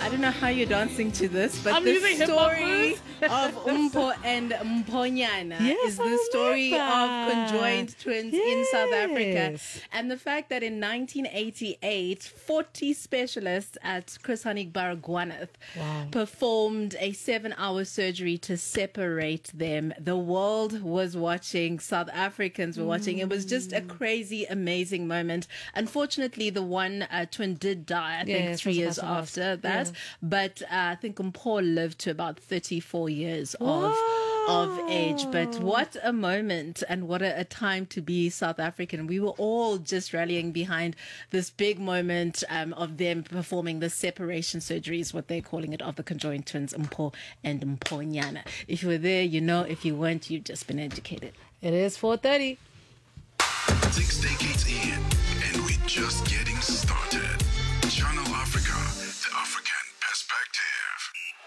don't know how you're dancing to this, but the story of Umpo and Mponyana is the story of conjoined twins in South Africa. And the fact that in 1988, 40 specialists at Chris Hani Baragwanath performed a 7-hour surgery to separate them. The world was watching, South Africans were watching. It was just a crazy, amazing moment. Unfortunately, the one twin did die, I think 3 years after that. But I think Mpho lived to about 34 years of age. But what a moment and what a time to be South African. We were all just rallying behind this big moment of them performing the separation surgery, is what they're calling it, of the conjoined twins, Mpho and Mponyana. If you were there, you know. If you weren't, you've just been educated. It is 4:30. 6 decades in, and we're just getting started. Channel Africa, the African perspective.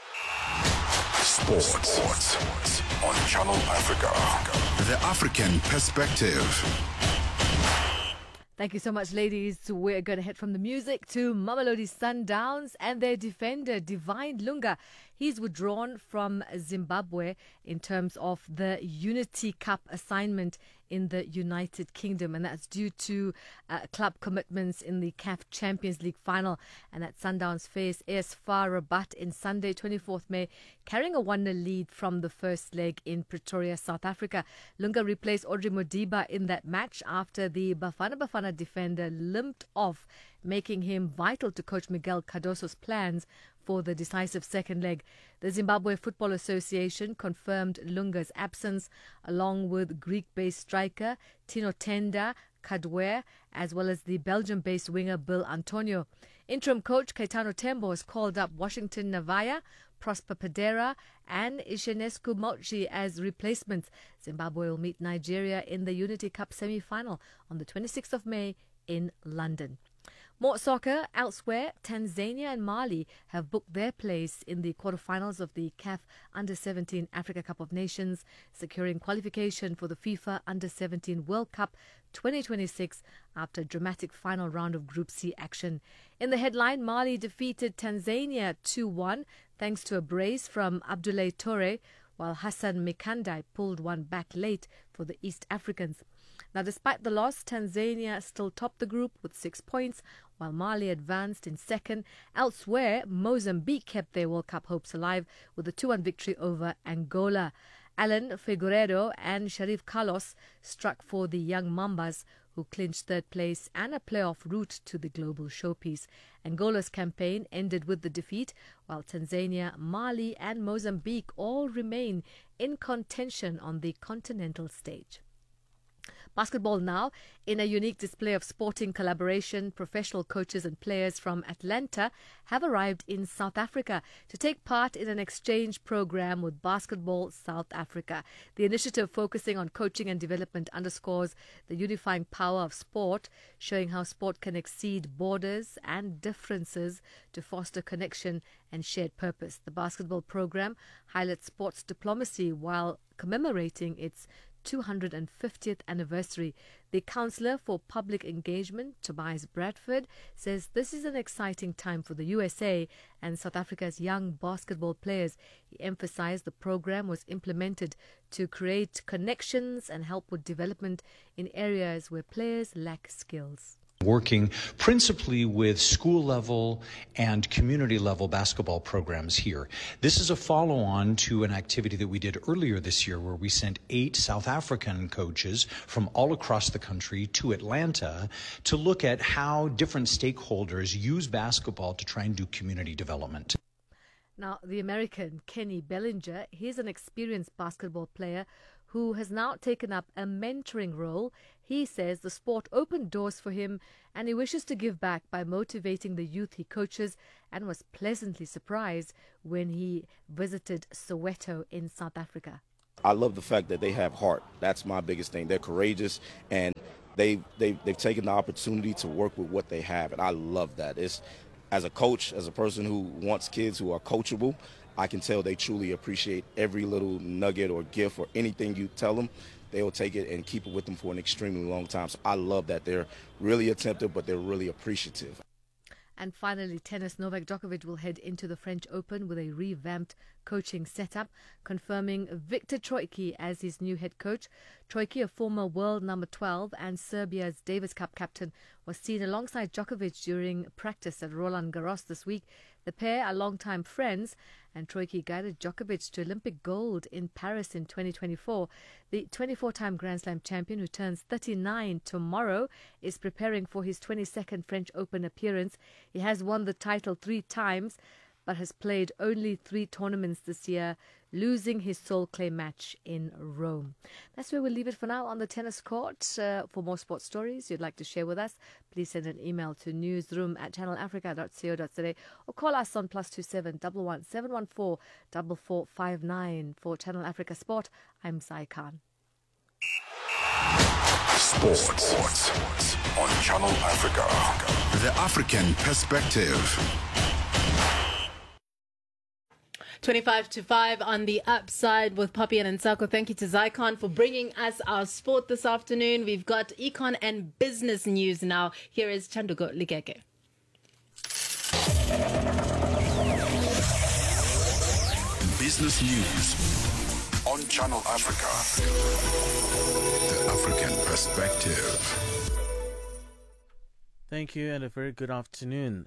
Sports on Channel Africa, the African perspective. Thank you so much, ladies. We're going to head from the music to Mamelodi Sundowns and their defender, Divine Lunga. He's withdrawn from Zimbabwe in terms of the Unity Cup assignment in the United Kingdom, and that's due to club commitments in the CAF Champions League final. And that Sundowns face AS FAR Rabat in Sunday, 24th May, carrying a 1-0 lead from the first leg in Pretoria, South Africa. Lunga replaced Audrey Modiba in that match after the Bafana Bafana defender limped off, making him vital to coach Miguel Cardoso's plans for the decisive second leg. The Zimbabwe Football Association confirmed Lunga's absence, along with Greek-based striker Tino Tenda Kadwe, as well as the Belgium-based winger Bill Antonio. Interim coach Caetano Tembo has called up Washington Navaya, Prosper Pedera and Ishenescu Mochi as replacements. Zimbabwe will meet Nigeria in the Unity Cup semi-final on the 26th of May in London. More soccer elsewhere. Tanzania and Mali have booked their place in the quarterfinals of the CAF Under-17 Africa Cup of Nations, securing qualification for the FIFA Under-17 World Cup 2026 after a dramatic final round of Group C action. In the headline, Mali defeated Tanzania 2-1 thanks to a brace from Abdoulaye Toure, while Hassan Mikandai pulled one back late for the East Africans. Now, despite the loss, Tanzania still topped the group with 6 points, while Mali advanced in second. Elsewhere, Mozambique kept their World Cup hopes alive with a 2-1 victory over Angola. Alan Figueiredo and Sharif Carlos struck for the young Mambas, who clinched third place and a playoff route to the global showpiece. Angola's campaign ended with the defeat, while Tanzania, Mali and Mozambique all remain in contention on the continental stage. Basketball now. In a unique display of sporting collaboration, professional coaches and players from Atlanta have arrived in South Africa to take part in an exchange program with Basketball South Africa. The initiative, focusing on coaching and development, underscores the unifying power of sport, showing how sport can exceed borders and differences to foster connection and shared purpose. The basketball program highlights sports diplomacy while commemorating its 250th anniversary. The Councillor for Public Engagement, Tobias Bradford, says this is an exciting time for the USA and South Africa's young basketball players. He emphasized the program was implemented to create connections and help with development in areas where players lack skills. Working principally with school level and community level basketball programs here. This is a follow-on to an activity that we did earlier this year where we sent 8 South African coaches from all across the country to Atlanta to look at how different stakeholders use basketball to try and do community development. Now, the American Kenny Bellinger, he's an experienced basketball player who has now taken up a mentoring role. He says the sport opened doors for him and he wishes to give back by motivating the youth he coaches, and was pleasantly surprised when he visited Soweto in South Africa. I love the fact that they have heart. That's my biggest thing. They're courageous and they've taken the opportunity to work with what they have, and I love that. As a coach, as a person who wants kids who are coachable, I can tell they truly appreciate every little nugget or gift or anything you tell them. They will take it and keep it with them for an extremely long time. So I love that they're really attentive, but they're really appreciative. And finally, tennis. Novak Djokovic will head into the French Open with a revamped coaching setup, confirming Viktor Troicki as his new head coach. Troicki, a former world number 12 and Serbia's Davis Cup captain, was seen alongside Djokovic during practice at Roland Garros this week. The pair are longtime friends, and Troicki guided Djokovic to Olympic gold in Paris in 2024. The 24-time Grand Slam champion, who turns 39 tomorrow, is preparing for his 22nd French Open appearance. He has won the title 3 times, but has played only 3 tournaments this year, losing his sole claim match in Rome. That's where we'll leave it for now on the tennis court. For more sports stories you'd like to share with us, please send an email to newsroom@channelafrica.co.za or call us on +27 11 714 4459. For Channel Africa Sport, I'm Sai Khan. Sports on Channel Africa. The African Perspective. 25 to 5 on the upside with Poppy and Nsako. Thank you to Zycon for bringing us our sport this afternoon. We've got econ and business news now. Here is Chandugo Ligeke. Business news on Channel Africa. The African Perspective. Thank you and a very good afternoon.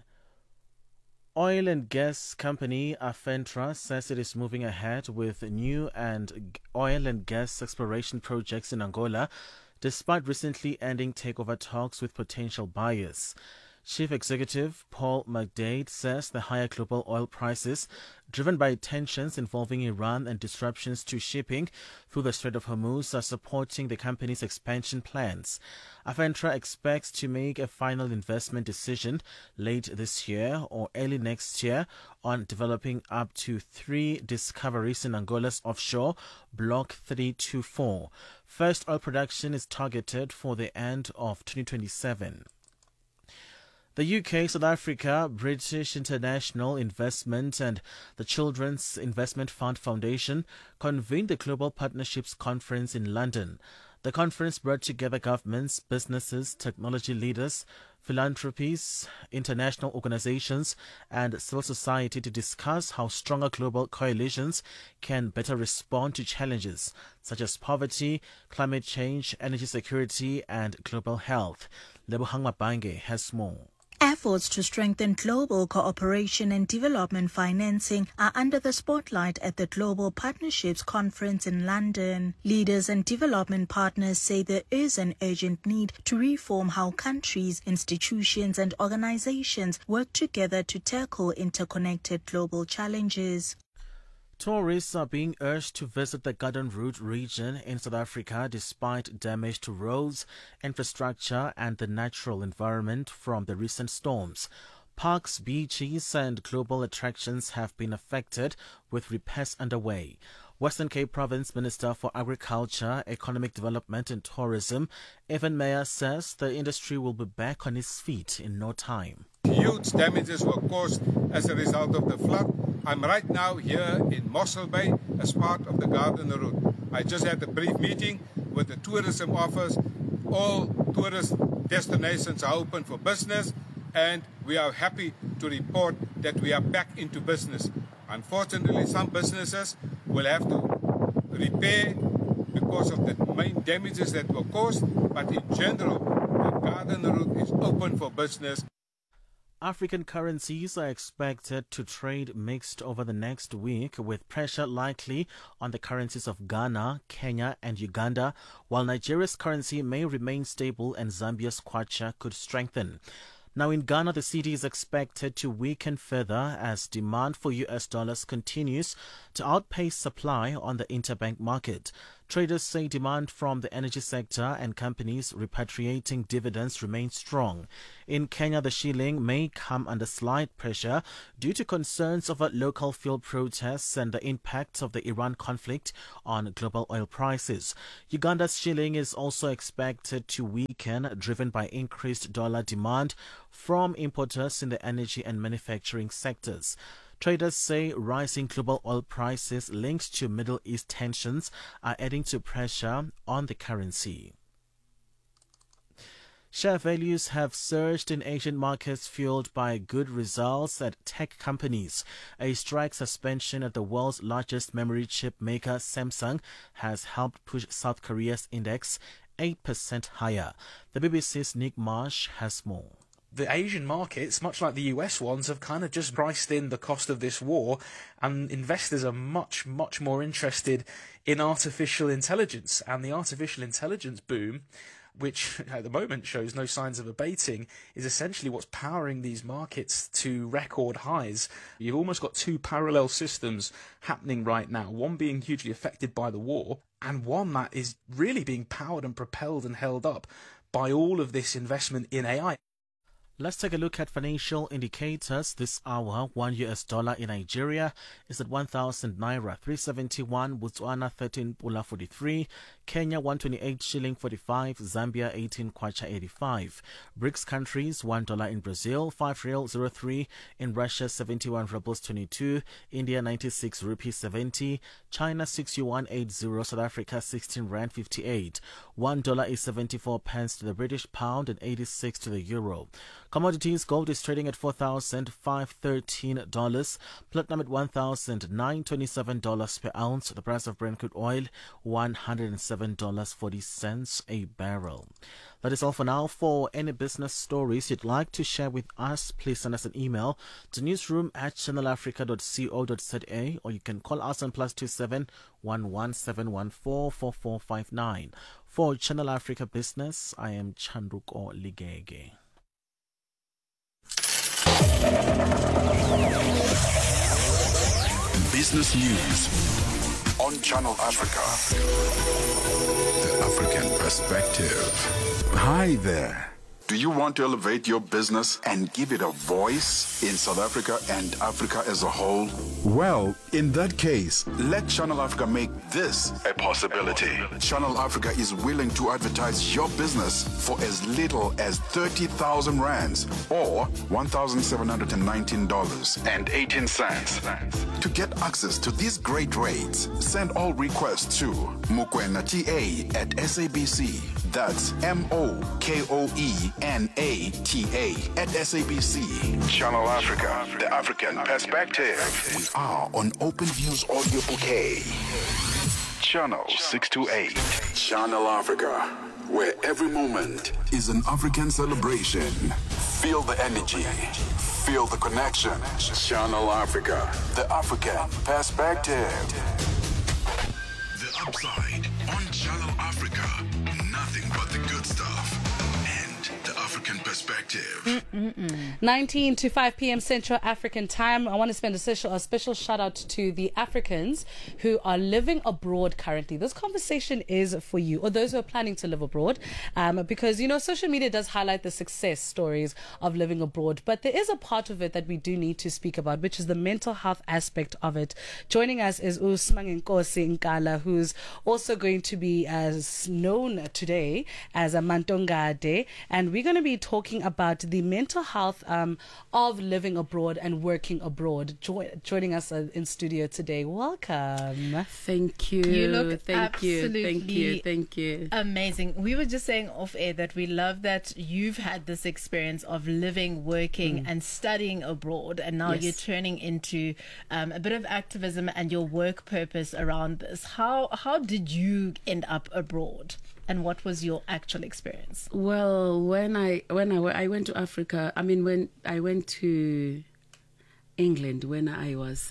Oil and gas company Afentra says it is moving ahead with new and oil and gas exploration projects in Angola, despite recently ending takeover talks with potential buyers. Chief Executive Paul McDade says the higher global oil prices, driven by tensions involving Iran and disruptions to shipping through the Strait of Hormuz, are supporting the company's expansion plans. Afentra expects to make a final investment decision late this year or early next year on developing up to 3 discoveries in Angola's offshore Block 324. First oil production is targeted for the end of 2027. The UK, South Africa, British International Investment and the Children's Investment Fund Foundation convened the Global Partnerships Conference in London. The conference brought together governments, businesses, technology leaders, philanthropies, international organizations, and civil society to discuss how stronger global coalitions can better respond to challenges such as poverty, climate change, energy security, and global health. Lebohang Mabange has more. Efforts to strengthen global cooperation and development financing are under the spotlight at the Global Partnerships Conference in London. Leaders and development partners say there is an urgent need to reform how countries, institutions and organizations work together to tackle interconnected global challenges. Tourists are being urged to visit the Garden Route region in South Africa despite damage to roads, infrastructure and the natural environment from the recent storms. Parks, beaches and global attractions have been affected with repairs underway. Western Cape Province Minister for Agriculture, Economic Development and Tourism, Evan Meyer, says the industry will be back on its feet in no time. Huge damages were caused as a result of the flood. I'm right now here in Mossel Bay as part of the Garden Route. I just had a brief meeting with the tourism office. All tourist destinations are open for business and we are happy to report that we are back into business. Unfortunately, some businesses will have to repair because of the main damages that were caused, but in general, the Garden Route is open for business. African currencies are expected to trade mixed over the next week, with pressure likely on the currencies of Ghana, Kenya and Uganda, while Nigeria's currency may remain stable and Zambia's kwacha could strengthen. Now in Ghana, the cedi is expected to weaken further as demand for US dollars continues to outpace supply on the interbank market. Traders say demand from the energy sector and companies repatriating dividends remains strong. In Kenya, the shilling may come under slight pressure due to concerns over local fuel protests and the impact of the Iran conflict on global oil prices. Uganda's shilling is also expected to weaken, driven by increased dollar demand from importers in the energy and manufacturing sectors. Traders say rising global oil prices linked to Middle East tensions are adding to pressure on the currency. Share values have surged in Asian markets fueled by good results at tech companies. A strike suspension at the world's largest memory chip maker, Samsung, has helped push South Korea's index 8% higher. The BBC's Nick Marsh has more. The Asian markets, much like the US ones, have kind of just priced in the cost of this war, and investors are much, much more interested in artificial intelligence. And the artificial intelligence boom, which at the moment shows no signs of abating, is essentially what's powering these markets to record highs. You've almost got two parallel systems happening right now, one being hugely affected by the war, and one that is really being powered and propelled and held up by all of this investment in AI. Let's take a look at financial indicators this hour. $1 in Nigeria is at 1,000 naira 371, Botswana 13 pula 43, Kenya 128 shilling 45, Zambia 18 kwacha 85. BRICS countries, $1 in Brazil, 5 real 03, in Russia 71 rubles 22, India 96 rupees 70, China 6 yuan 80, South Africa 16 rand 58. $1 is 74 pence to the British pound and 86 to the euro. Commodities, gold is trading at $4,513, platinum at $1,927 per ounce, the price of Brent crude oil $107.40 a barrel. That is all for now. For any business stories you'd like to share with us, please send us an email to newsroom@channelafrica.co.za, or you can call us on +27 11714 4459. For Channel Africa Business, I am Chanduko Ligege. Business news on Channel Africa. The African Perspective. Hi there. Do you want to elevate your business and give it a voice in South Africa and Africa as a whole? Well, in that case, let Channel Africa make this a possibility. Channel Africa is willing to advertise your business for as little as 30,000 rands or $1,719.18. To get access to these great rates, send all requests to mukwenata@SABC. That's MOKOENATA@SABC. Channel Africa, the African Perspective. We are on Open Views Audio Bouquet. Channel 628. Channel Africa, where every moment is an African celebration. Feel the energy. Feel the connection. Channel Africa, the African Perspective. The Upside on Channel Africa. Nothing but the good stuff. And the African Perspective. 19 to 5 p.m. Central African Time. I want to spend a special shout out to the Africans who are living abroad currently. This conversation is for you, or those who are planning to live abroad, because, you know, social media does highlight the success stories of living abroad, but there is a part of it that we do need to speak about, which is the mental health aspect of it. Joining us is Usimangenkosi Nkala, who's also going to be as known today as a Mantongade, and we're going to be talking about the mental health of living abroad and working abroad. Joining us in studio today. Welcome. Thank you. You look Thank you. Amazing. We were just saying off air that we love that you've had this experience of living, working and studying abroad, and now you're turning into a bit of activism and your work purpose around this. How did you end up abroad? And what was your actual experience? Well, when I went to Africa, when I went to England when I was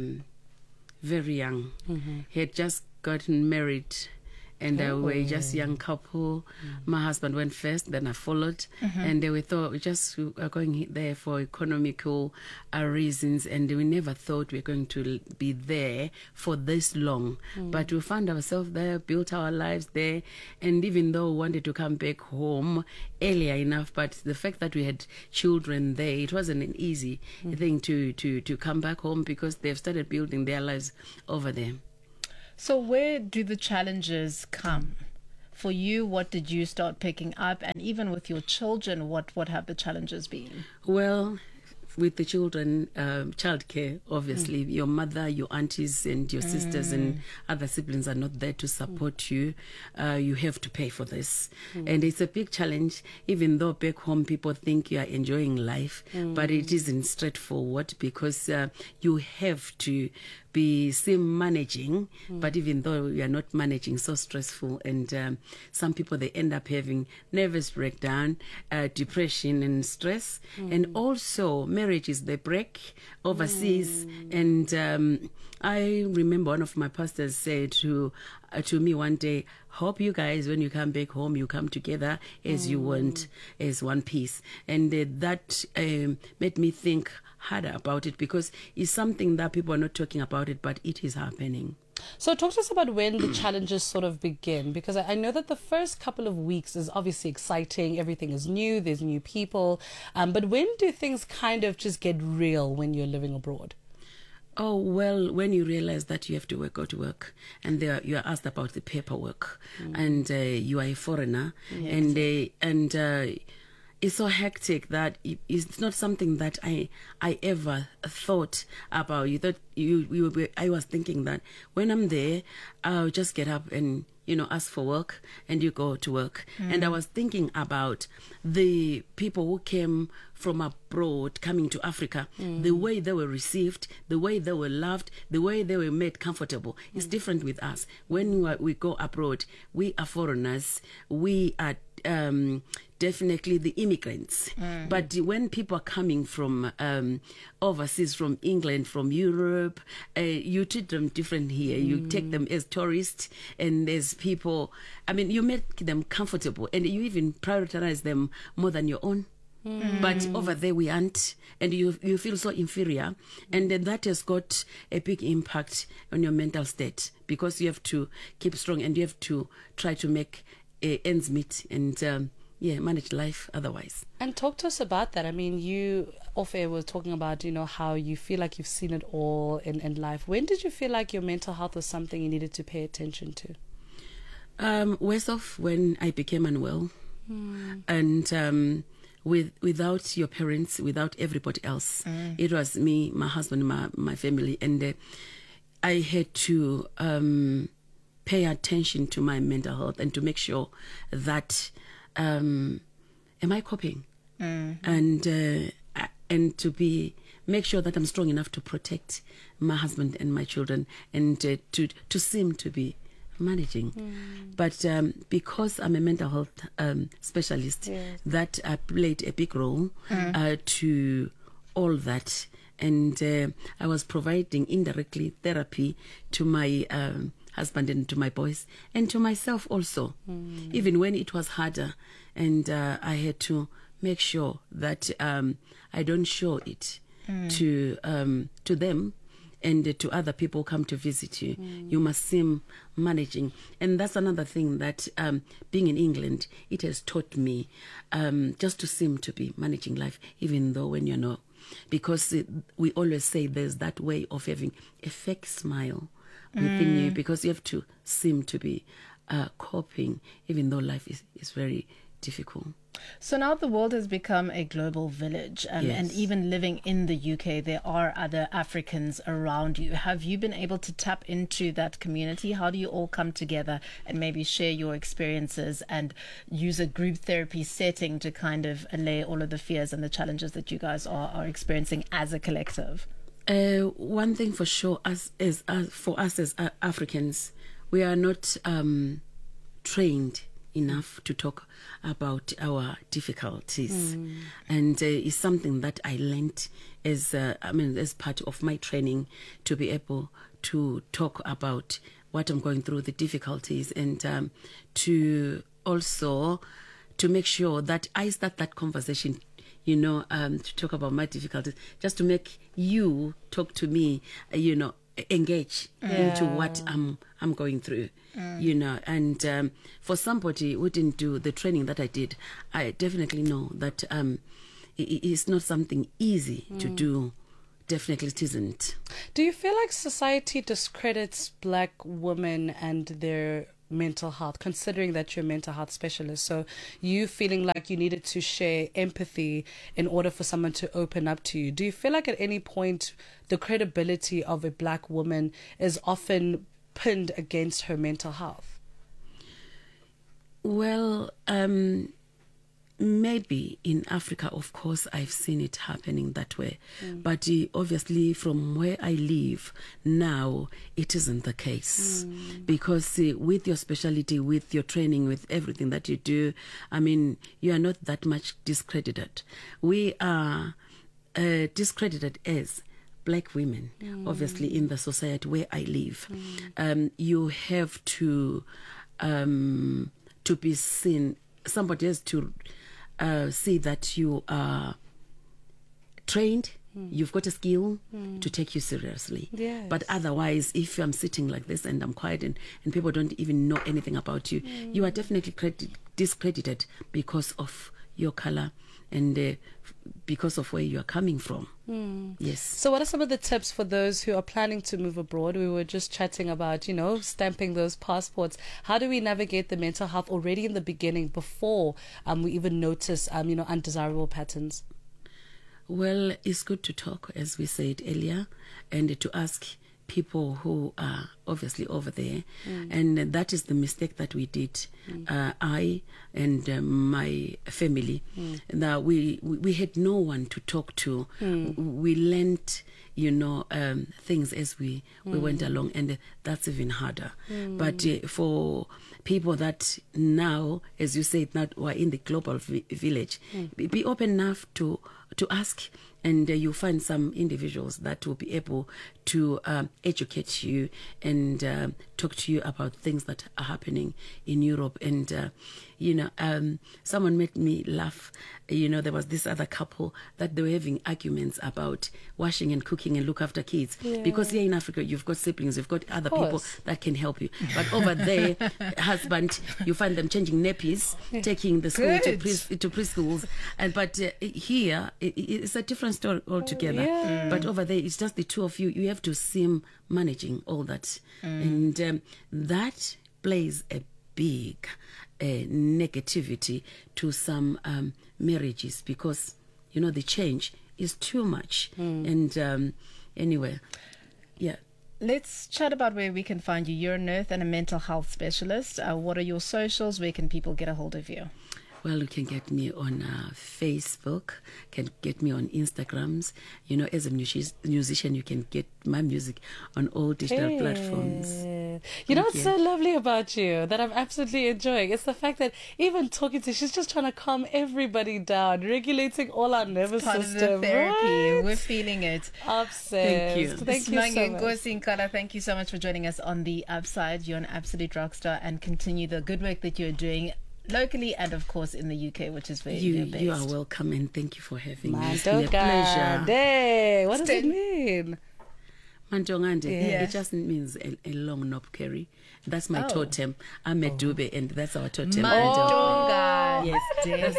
very young, he had just gotten married, and we were just a young couple. My husband went first, then I followed, and we thought we just are going there for economical reasons, and we never thought we were going to be there for this long. But we found ourselves there, built our lives there, and even though we wanted to come back home earlier enough, but the fact that we had children there, it wasn't an easy thing to come back home, because they've started building their lives over there. So where do the challenges come? For you, what did you start picking up? And even with your children, what have the challenges been? Well, with the children, childcare, obviously, your mother, your aunties, and your sisters and other siblings are not there to support you. You have to pay for this. And it's a big challenge, even though back home people think you are enjoying life, but it isn't straightforward because you have to be still managing, but even though you are not managing, so stressful. And some people, they end up having nervous breakdown, depression and stress. And also marriages, they break overseas. And I remember one of my pastors said to me one day, hope you guys, when you come back home, you come together as you want, as one piece. And that made me think harder about it, because it's something that people are not talking about it, but it is happening. So talk to us about when the challenges sort of begin, because I know that the first couple of weeks is obviously exciting. Everything is new. There's new people. But when do things kind of just get real when you're living abroad? Oh, well, when you realize that you have to go to work, and you are asked about the paperwork, and you are a foreigner, and it's so hectic that it's not something that I ever thought about. I was thinking that when I'm there, I'll just get up and ask for work, and you go to work. And I was thinking about the people who came from abroad coming to Africa, the way they were received, the way they were loved, the way they were made comfortable. It's different with us. When we go abroad, we are foreigners. We are definitely the immigrants. But when people are coming from overseas, from England, from Europe, you treat them different here. You take them as tourists and as people. I mean, you make them comfortable, and you even prioritize them more than your own. But over there we aren't, and you feel so inferior, and then that has got a big impact on your mental state, because you have to keep strong and you have to try to make ends meet and manage life otherwise. And talk to us about that. I mean, you off air were talking about how you feel like you've seen it all in life. When did you feel like your mental health was something you needed to pay attention to? Worst off, when I became unwell, and without your parents, without everybody else, it was me, my husband, my family, and I had to pay attention to my mental health and to make sure that am I coping, and to make sure that I'm strong enough to protect my husband and my children, and to seem to be managing. But because I'm a mental health specialist, that played a big role to all that. And I was providing indirectly therapy to my husband and to my boys and to myself also, even when it was harder. And I had to make sure that I don't show it to them and to other people who come to visit you. You must seem managing. And that's another thing that being in England, it has taught me just to seem to be managing life, even though when you're not. Because we always say there's that way of having a fake smile within you, because you have to seem to be coping, even though life is very difficult. So now the world has become a global village, and even living in the UK, there are other Africans around you. Have you been able to tap into that community? How do you all come together and maybe share your experiences and use a group therapy setting to kind of allay all of the fears and the challenges that you guys are experiencing as a collective? One thing for sure, for us as Africans, we are not trained enough to talk about our difficulties, and it's something that I learned as part of my training, to be able to talk about what I'm going through, the difficulties, and to also to make sure that I start that conversation, to talk about my difficulties, just to make you talk to me, engage into what I'm going through, and for somebody who didn't do the training that I did, I definitely know that it's not something easy to do. Definitely it isn't. Do you feel like society discredits black women and their mental health, considering that you're a mental health specialist? So you feeling like you needed to share empathy in order for someone to open up to you. Do you feel like at any point the credibility of a black woman is often pinned against her mental health? Well, maybe in Africa, of course, I've seen it happening that way. But obviously, from where I live now, it isn't the case. Because with your specialty, with your training, with everything that you do, I mean, you are not that much discredited. We are discredited as black women, obviously, in the society where I live. You have to be seen. Somebody has to see that you are trained, you've got a skill to take you seriously. Yes. But otherwise, if I'm sitting like this and I'm quiet and people don't even know anything about you, you are definitely discredited because of your color and because of where you are coming from. Yes. So what are some of the tips for those who are planning to move abroad? We were just chatting about, stamping those passports. How do we navigate the mental health already in the beginning before we even notice, undesirable patterns? Well, it's good to talk, as we said earlier, and to ask people who are obviously over there. And that is the mistake that we did, I and my family. Now we had no one to talk to. We learned things as we went along, and that's even harder. But for people that now, as you said, now are in the global village, be open enough to ask, and you find some individuals that will be able to educate you and talk to you about things that are happening in Europe. And someone made me laugh. There was this other couple that they were having arguments about washing and cooking and look after kids. Because here in Africa, you've got siblings, you've got other people that can help you. But over there, husband, you find them changing nappies, taking the school to preschools. But here, it's a different story altogether. But over there, it's just the two of you. You have to seem managing all that. And that plays a big negativity to some marriages, because the change is too much. And anyway, let's chat about where we can find you. You're a nurse and a mental health specialist. What are your socials? Where can people get a hold of you? Well, you can get me on Facebook, can get me on Instagrams. As a musician, you can get my music on all digital platforms. What's so lovely about you that I'm absolutely enjoying? It's the fact that even talking to, she's just trying to calm everybody down, regulating all our nervous system. Therapy. Right? We're feeling it. Obsessed. Thank you. Thank you so much. Nkosi Nkala, thank you so much for joining us on The Upside. You're an absolute rock star, and continue the good work that you're doing locally and of course in the UK, which is where you're based. You are welcome, and thank you for having me. It's been a pleasure. What does it mean? Mantongande. It just means a long knob carry. That's my totem. I'm a Dube, and that's our totem. Mantonga. Yes.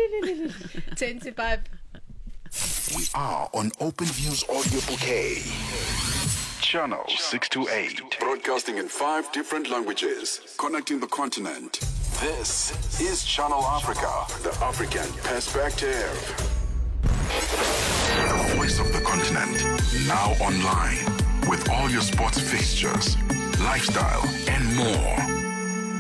25. We are on Open Views Audio Bouquet. Channel 628. Broadcasting in 5 different languages. Connecting the continent. This is Channel Africa, the African perspective. The voice of the continent, now online, with all your sports fixtures, lifestyle, and more.